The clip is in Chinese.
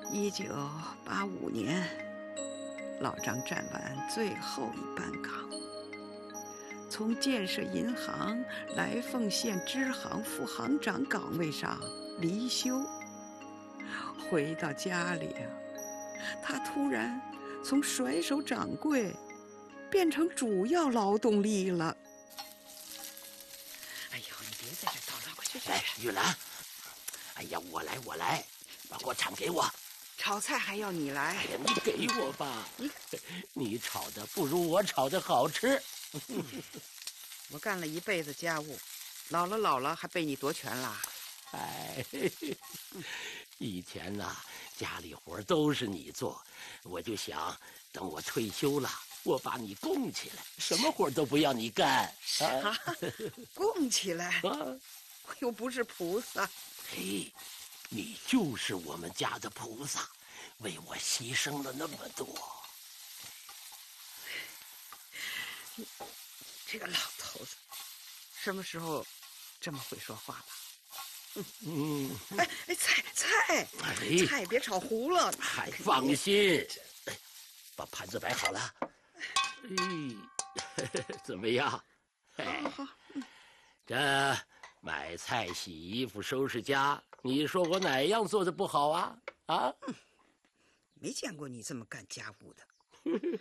1985年，老张站完最后一班岗，从建设银行来凤县支行副行长岗位上离休。回到家里啊，他突然从甩手掌柜变成主要劳动力了。哎呦，你别在这叨叨，快去！ 来，玉兰，哎呀，我来，把锅铲给我。 炒菜还要你来？ 哎呀，你给我吧，你炒的不如我炒的好吃。 我干了一辈子家务，老了还被你夺权了。 哎，以前呐，家里活都是你做，我就想等我退休了，我把你供起来，什么活都不要你干。 啊，供起来？ 啊， 我又不是菩萨。 嘿，你就是我们家的菩萨，为我牺牲了那么多。 这个老头子，什么时候这么会说话了？菜别炒糊了。 还放心，把盘子摆好了。怎么样？ 好， 这买菜、洗衣服、收拾家，你说我哪样做的不好啊？啊？ 没见过你这么干家务的。